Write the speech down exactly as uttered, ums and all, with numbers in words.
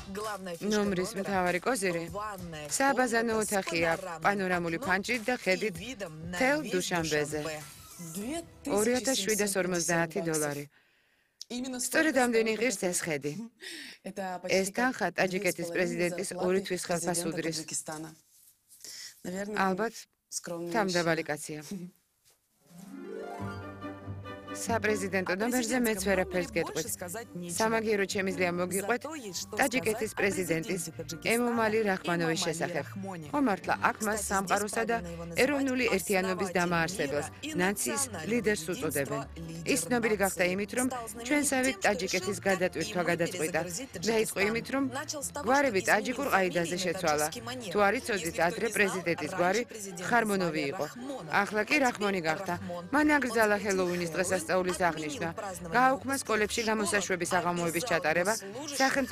ნომრის მთავარი კოზირი საბაზანო ოთახია პანორამული ფანჯრით და ხედით თელ დუშანბეზე. ორი ათას შვიდას ორმოცდაათი დოლარი. სწორედ ამდენი ღირს ეს ხედი. ეს თანხა ტაჯიკეთის პრეზიდენტის ორი თვის ხელფას უდრის. ალბათ თავმდაბალი კაცია. საპრეზიდენტო ნომერზე მეც ვერაფერს გეტყვით. სამაგიეროდ შემიძლია მოგიყვეთ ტაჯიკეთის პრეზიდენტის ემომალი რაჰმანოვის შესახებ. ხომართლა აქ მას სამყაროსა და ეროვნული ერთიანობის დამაარსებელს, ნაციის ლიდერს უწოდებენ. ის ცნობილი გახდა იმით, რომ ჩვენსავით ტაჯიკეთის გადატვირთვა გადაწყვიტა. დაიწყო იმით, რომ გვარები ტაჯიკურ ყაიდაზე შეცვალა. თუ არ იცოდით, ადრე პრეზიდენტის გვარი ხარმონოვი იყო. ახლა კი რაჰმონი გახდა. მან აკრძალა ჰელოუინის დღესასწაულის აღნიშვნა. გააუქმა სკოლებში გამოსაშვების აღამოების ჩატარება.